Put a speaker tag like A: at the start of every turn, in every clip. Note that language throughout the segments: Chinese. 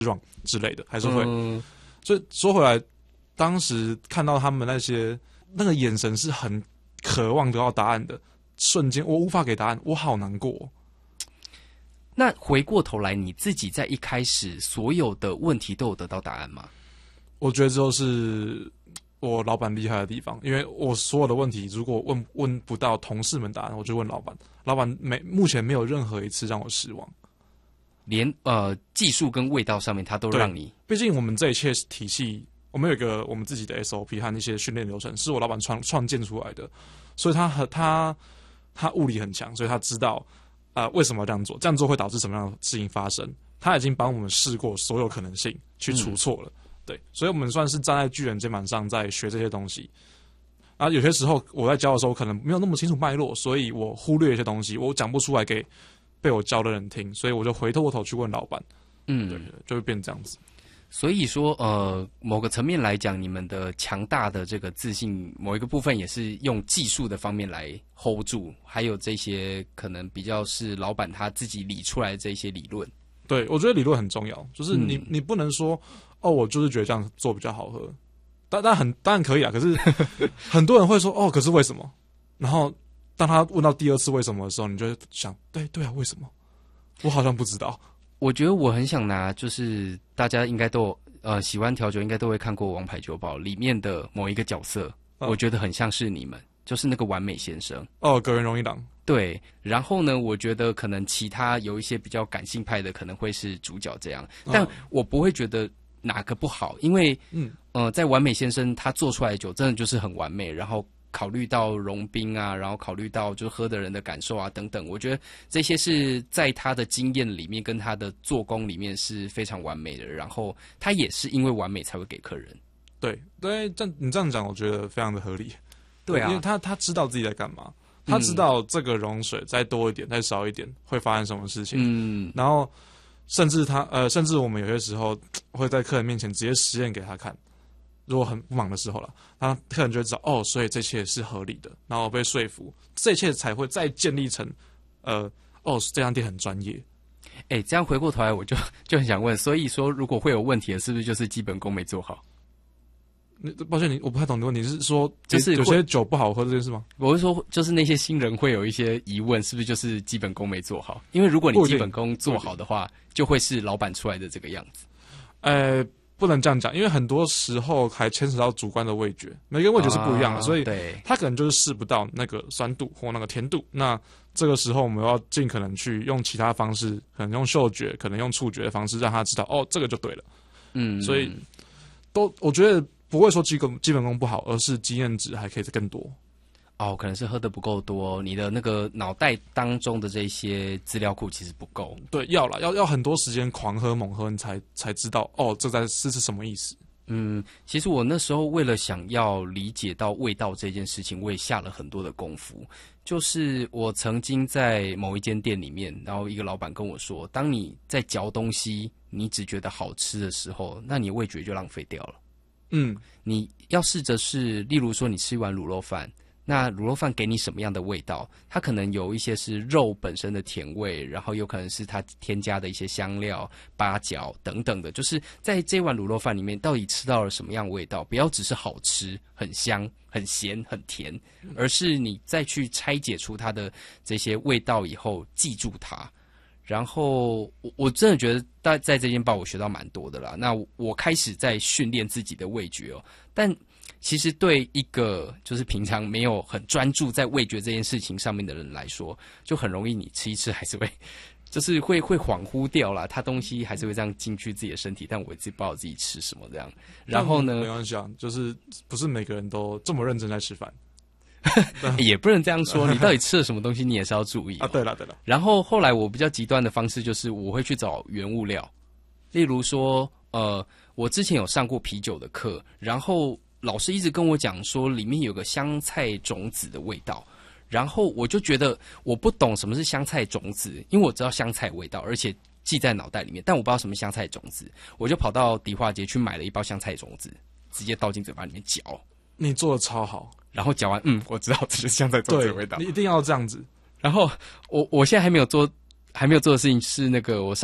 A: 之类的，还是会。所以说回来，当时看到他们那个眼神是很渴望得到答案的瞬间，我无法给答案，我好难过。
B: 那回过头来，你自己在一开始所有的问题都有得到答案吗？
A: 我觉得这就是我老板厉害的地方，因为我所有的问题如果问不到同事们答案，我就问老板，老板目前没有任何一次让我失望。
B: 连技术跟味道上面，他都让你。
A: 毕竟我们这一切体系，我们有一个我们自己的 SOP 和一些训练流程，是我老板创建出来的，所以他物理很强，所以他知道为什么要这样做，这样做会导致什么样的事情发生。他已经帮我们试过所有可能性，去除错了。对，所以我们算是站在巨人肩膀上在学这些东西。啊，有些时候我在教的时候可能没有那么清楚脉络，所以我忽略一些东西，我讲不出来给被我教的人听，所以我就回过头去问老板。对，就会变这样子。
B: 所以说，某个层面来讲，你们的强大的这个自信，某一个部分也是用技术的方面来 hold 住，还有这些可能比较是老板他自己理出来的这些理论。
A: 对，我觉得理论很重要，就是你不能说我就是觉得这样做比较好喝，当然可以啊，可是很多人会说可是为什么？然后当他问到第二次为什么的时候，你就会想，对啊，为什么？我好像不知道。
B: 我觉得我很想拿，就是大家应该都喜欢调酒，应该都会看过《王牌酒保》里面的某一个角色，我觉得很像是你们，就是那个完美先生。
A: 葛原荣一郎。对，
B: 然后呢，我觉得可能其他有一些比较感性派的，可能会是主角这样，但我不会觉得哪个不好，因为在完美先生他做出来的酒真的就是很完美，然后考虑到融冰啊，然后考虑到就喝的人的感受啊等等，我觉得这些是在他的经验里面跟他的做工里面是非常完美的，然后他也是因为完美才会给客人。对，
A: 你这样讲我觉得非常的合理。
B: 对啊，
A: 因为他知道自己在干嘛，他知道这个溶水再多一点再少一点会发生什么事情。然后甚至我们有些时候会在客人面前直接实验给他看，如果很不忙的时候了，他客人就会知道所以这一切是合理的，然后被说服，这一切才会再建立成这家店很专业。
B: 这样回过头来我就很想问，所以说如果会有问题的，是不是就是基本功没做好？
A: 抱歉，我不太懂你的问题，是说就是有些酒不好喝这件事吗？
B: 我是说，就是那些新人会有一些疑问，是不是就是基本功没做好？因为如果你基本功做好的话，就会是老板出来的这个样子。
A: 不能这样讲，因为很多时候还牵扯到主观的味觉，每个味觉是不一样的，所以他可能就是试不到那个酸度或那个甜度。那这个时候我们要尽可能去用其他方式，可能用嗅觉，可能用触觉的方式，让他知道这个就对了。所以我觉得不会说基本功不好，而是经验值还可以更多。
B: 可能是喝的不够多，你的那个脑袋当中的这些资料库其实不够。
A: 对，要很多时间狂喝猛喝，你才知道这是什么意思。
B: 其实我那时候为了想要理解到味道这件事情，我也下了很多的功夫。就是我曾经在某一间店里面，然后一个老板跟我说，当你在嚼东西，你只觉得好吃的时候，那你味觉就浪费掉了。你要试着是，例如说你吃一碗卤肉饭。那卤肉饭给你什么样的味道？它可能有一些是肉本身的甜味，然后有可能是它添加的一些香料、八角等等的。就是在这碗卤肉饭里面，到底吃到了什么样的味道？不要只是好吃、很香、很咸、很甜，而是你再去拆解出它的这些味道以后，记住它。然后我真的觉得在这间吧我学到蛮多的啦。那我开始在训练自己的味觉但其实对一个就是平常没有很专注在味觉这件事情上面的人来说，就很容易你吃一吃还是会就是会恍惚掉啦，它东西还是会这样进去自己的身体，但我自己不知道自己吃什么这样。然后呢，
A: 没关系啊，就是不是每个人都这么认真在吃饭。
B: 也不能这样说，你到底吃了什么东西你也是要注意
A: 啊。对了。
B: 然后后来我比较极端的方式就是我会去找原物料，例如说我之前有上过啤酒的课，然后老师一直跟我讲说里面有个香菜种子的味道，然后我就觉得我不懂什么是香菜种子，因为我知道香菜味道，而且记在脑袋里面，但我不知道什么香菜种子，我就跑到迪化街去买了一包香菜种子，直接倒进嘴巴里面嚼。
A: 你做的超好，
B: 然后嚼完，我知道这是香菜种子的味道。
A: 你一定要这样子。
B: 然后我现在还没有做的事情是那个我上了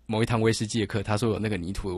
B: 某一堂威士忌的课，他说有那个泥土的